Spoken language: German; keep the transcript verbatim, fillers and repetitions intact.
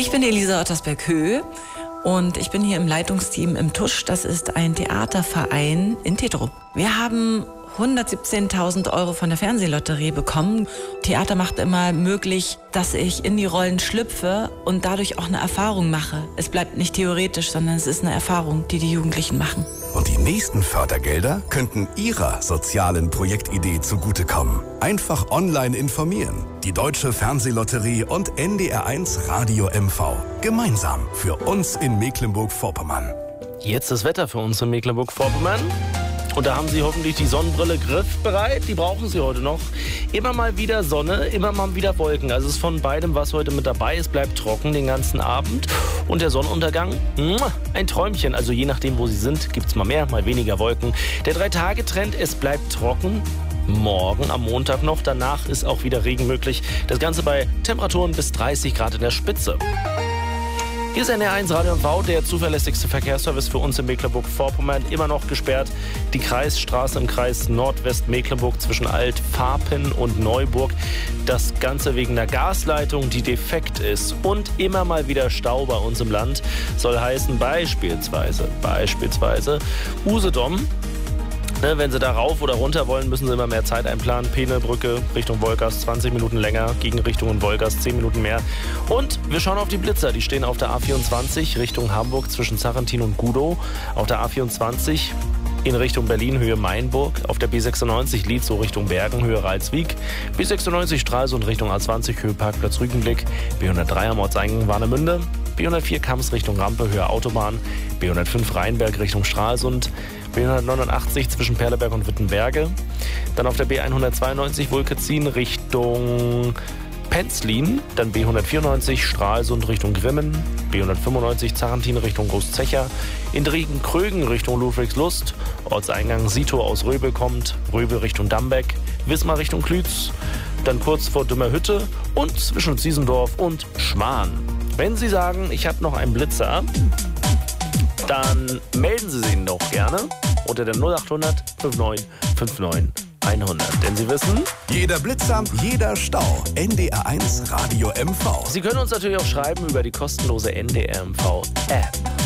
Ich bin Elisa Ottersberg-Höh und ich bin hier im Leitungsteam im Tusch. Das ist ein Theaterverein in Tetro. Wir haben hundertsiebzehntausend Euro von der Fernsehlotterie bekommen. Theater macht immer möglich, dass ich in die Rollen schlüpfe und dadurch auch eine Erfahrung mache. Es bleibt nicht theoretisch, sondern es ist eine Erfahrung, die die Jugendlichen machen. Und die nächsten Fördergelder könnten Ihrer sozialen Projektidee zugutekommen. Einfach online informieren. Die Deutsche Fernsehlotterie und N D R eins Radio M V. Gemeinsam für uns in Mecklenburg-Vorpommern. Jetzt das Wetter für uns in Mecklenburg-Vorpommern. Und da haben Sie hoffentlich die Sonnenbrille griffbereit. Die brauchen Sie heute noch. Immer mal wieder Sonne, immer mal wieder Wolken. Also es ist von beidem was heute mit dabei. Es bleibt trocken den ganzen Abend. Und der Sonnenuntergang, ein Träumchen. Also je nachdem, wo Sie sind, gibt es mal mehr, mal weniger Wolken. Der Drei-Tage-Trend, es bleibt trocken. Morgen am Montag noch. Danach ist auch wieder Regen möglich. Das Ganze bei Temperaturen bis dreißig Grad in der Spitze. Hier ist N D R eins Radio M V, der zuverlässigste Verkehrsservice für uns in Mecklenburg-Vorpommern. Immer noch gesperrt die Kreisstraße im Kreis Nordwest-Mecklenburg zwischen Alt-Farpen und Neuburg. Das Ganze wegen der Gasleitung, die defekt ist. Und immer mal wieder Stau bei uns im Land. Soll heißen beispielsweise, beispielsweise Usedom. Ne, wenn Sie da rauf oder runter wollen, müssen Sie immer mehr Zeit einplanen. Penebrücke Richtung Wolgast, zwanzig Minuten länger, Gegenrichtung in Wolgast, zehn Minuten mehr. Und wir schauen auf die Blitzer, die stehen auf der A vierundzwanzig Richtung Hamburg zwischen Sarrentin und Gudow. Auf der A vierundzwanzig in Richtung Berlin, Höhe Mainburg. Auf der B sechsundneunzig Lietzow Richtung Bergen, Höhe Ralswiek. B sechsundneunzig Stralsund Richtung A zwanzig, Höhe Parkplatz Rügenblick. B hundertdrei am Ortseingang Warnemünde. B hundertvier Kamms Richtung Rampe, Höhe Autobahn. B hundertfünf Rheinberg Richtung Stralsund. B hundertneunundachtzig zwischen Perleberg und Wittenberge. Dann auf der B hundertzweiundneunzig Vulkezin Richtung Penzlin. Dann B hundertvierundneunzig Stralsund Richtung Grimmen. B hundertfünfundneunzig Zarrentin Richtung Großzecher. In Driegen-Krögen Richtung Ludwigslust. Ortseingang Sito aus Röbel kommt. Röbel Richtung Dambeck. Wismar Richtung Klütz. Dann kurz vor Dümmerhütte und zwischen Ziesendorf und Schmarrn. Wenn Sie sagen, ich habe noch einen Blitzer, dann melden Sie sich doch gerne unter der null achthundert neunundfünfzig neunundfünfzig hundert. Denn Sie wissen, jeder Blitzer, jeder Stau. N D R eins Radio M V. Sie können uns natürlich auch schreiben über die kostenlose N D R M V App.